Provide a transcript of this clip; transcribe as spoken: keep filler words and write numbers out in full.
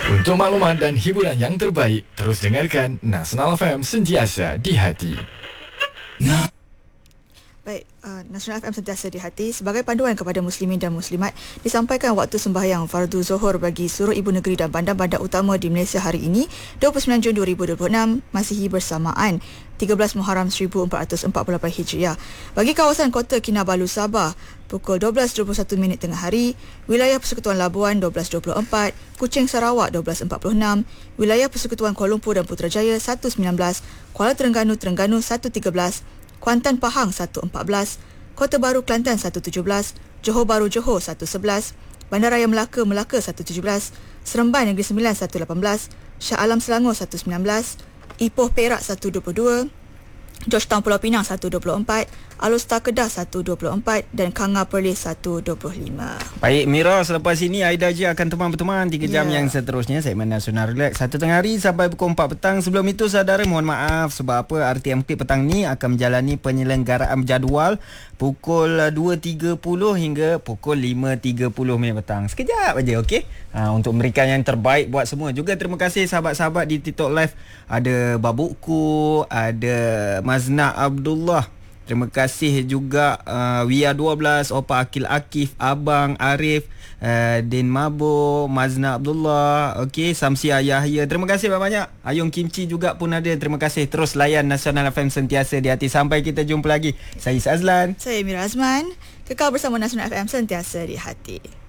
Untuk maklumat dan hiburan yang terbaik, terus dengarkan Nasional F M sentiasa di hati. Baik, uh, Nasional F M sentiasa di hati. Sebagai panduan kepada muslimin dan muslimat, disampaikan waktu sembahyang fardu Zuhur bagi seluruh ibu negeri dan bandar-bandar utama di Malaysia hari ini, dua puluh sembilan Jun dua ribu dua puluh enam, Masihi bersamaan tiga belas Muharram seribu empat ratus empat puluh lapan Hijriah. Bagi kawasan Kota Kinabalu, Sabah, pukul dua belas dua puluh satu minit tengah hari, wilayah Persekutuan Labuan dua belas dua puluh empat, Kuching Sarawak dua belas empat puluh enam, wilayah Persekutuan Kuala Lumpur dan Putrajaya satu sembilan belas, Kuala Terengganu Terengganu satu tiga belas, Kuantan Pahang satu empat belas, Kota Baru Kelantan satu tujuh belas, Johor Bahru Johor satu sebelas, Bandaraya Melaka Melaka satu tujuh belas, Seremban Negeri Sembilan satu lapan belas, Shah Alam Selangor satu sembilan belas, Ipoh Perak satu dua puluh dua, Georgetown Pulau Pinang satu dua puluh empat, Alor-Star Kedah satu dua puluh empat dan Kanga Perlis satu dua puluh lima. Baik Mira, selepas ini Aida je akan teman-teman tiga jam Ya. yang seterusnya segmen Nasional Relax satu tengah hari sampai pukul empat petang. Sebelum itu saudara mohon maaf sebab apa R T M K petang ni akan menjalani penyelenggaraan jadual pukul dua tiga puluh hingga pukul lima tiga puluh minit petang. Sekejap aja, okey? Ha, untuk memberikan yang terbaik buat semua. Juga terima kasih sahabat-sahabat di TikTok Live. Ada Babukku, ada Mazna Abdullah. Terima kasih juga uh, Wia dua belas, Opa Akil Akif, Abang Arif, uh, Din Mabo, Mazna Abdullah, okey, Samsia Yahya. Terima kasih banyak-banyak. Ayung Kimchi juga pun ada. Terima kasih. Terus layan Nasional F M sentiasa di hati. Sampai kita jumpa lagi. Saya Azlan. Saya Mira Azman. Kekal bersama Nasional F M sentiasa di hati.